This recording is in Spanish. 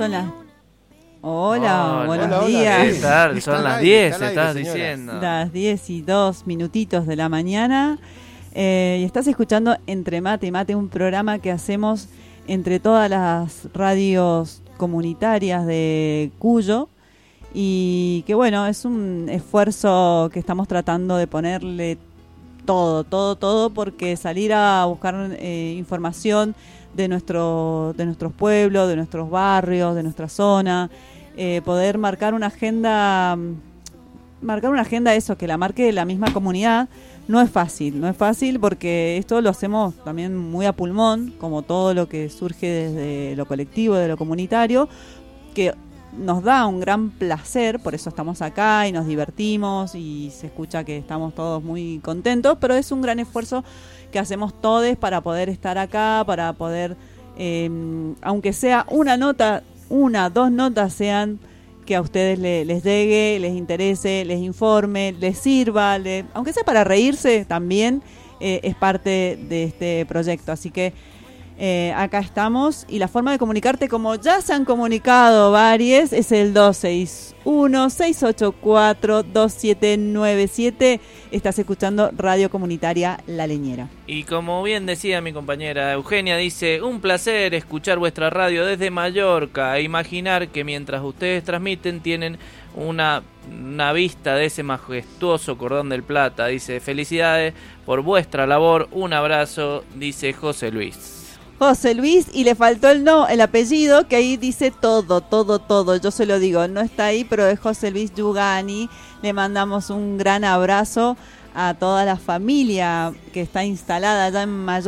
son las... Hola, buenos días. ¿Qué tal? Son las 10, estás diciendo. Las 10:02 de la mañana. Y estás escuchando Entre Mate y Mate, un programa que hacemos entre todas las radios comunitarias de Cuyo. Y que bueno, es un esfuerzo que estamos tratando de ponerle todo, porque salir a buscar información de nuestros pueblos, de nuestros barrios, de nuestra zona, poder marcar una agenda eso, que la marque la misma comunidad, no es fácil porque esto lo hacemos también muy a pulmón, como todo lo que surge desde lo colectivo, de lo comunitario, que nos da un gran placer, por eso estamos acá y nos divertimos y se escucha que estamos todos muy contentos, pero es un gran esfuerzo que hacemos todos para poder estar acá, para poder, aunque sea dos notas sean que a ustedes les llegue, les interese, les informe, les sirva, aunque sea para reírse también, es parte de este proyecto. Así que acá estamos, y la forma de comunicarte, como ya se han comunicado varios, es el 261-684-2797. Estás escuchando Radio Comunitaria La Leñera. Y como bien decía mi compañera Eugenia, dice: un placer escuchar vuestra radio desde Mallorca, e imaginar que mientras ustedes transmiten tienen una vista de ese majestuoso Cordón del Plata. Dice: felicidades por vuestra labor, un abrazo, dice José Luis. José Luis, y le faltó el apellido, que ahí dice todo, yo se lo digo, no está ahí, pero es José Luis Yugani. Le mandamos un gran abrazo a toda la familia que está instalada allá en Mallorca.